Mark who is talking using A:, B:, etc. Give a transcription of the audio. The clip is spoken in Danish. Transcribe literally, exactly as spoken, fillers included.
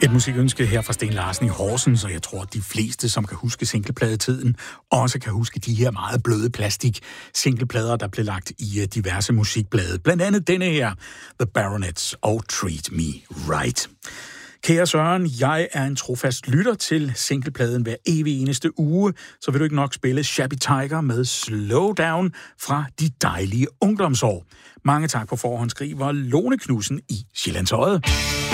A: Et musikønske her fra Sten Larsen i Horsens, og jeg tror, at de fleste, som kan huske singlepladetiden, også kan huske de her meget bløde plastik singleplader, der blev lagt i diverse musikblade. Blandt andet denne her, The Baronets og Treat Me Right. Kære Søren, jeg er en trofast lytter til singlepladen hver evig eneste uge, så vil du ikke nok spille Shabby Tiger med Slow Down fra de dejlige ungdomsår. Mange tak på forhånd, skriver Lone Knudsen i Sjællands Odde.